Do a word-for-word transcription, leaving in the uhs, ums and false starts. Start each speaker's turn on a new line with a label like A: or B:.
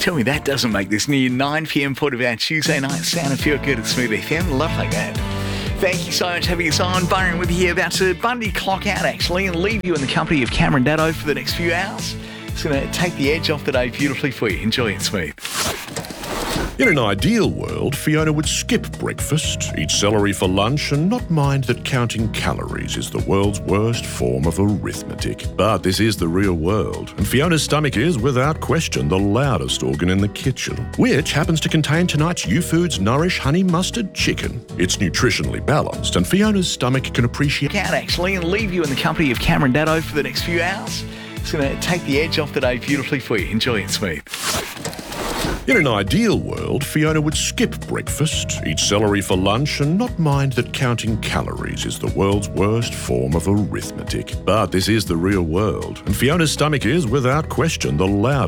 A: Tell me that doesn't make this near nine p.m. point of our Tuesday night sound and feel good at Smooth F M. Love like that. Thank you so much for having us on. Byron with you here about to Bundy clock out actually and leave you in the company of Cameron Daddo for the next few hours. It's going to take the edge off the day beautifully for you. Enjoy it, Smooth.
B: In an ideal world, Fiona would skip breakfast, eat celery for lunch, and not mind that counting calories is the world's worst form of arithmetic. But this is the real world, and Fiona's stomach is, without question, the loudest organ in the kitchen, which happens to contain tonight's U-Foods Nourish Honey Mustard Chicken. It's nutritionally balanced, and Fiona's stomach can appreciate
A: Out actually and leave you in the company of Cameron Daddo for the next few hours. It's going to take the edge off the day beautifully for you. Enjoy it, Smooth.
B: In an ideal world, Fiona would skip breakfast, eat celery for lunch, and not mind that counting calories is the world's worst form of arithmetic. But this is the real world, and Fiona's stomach is, without question, the loudest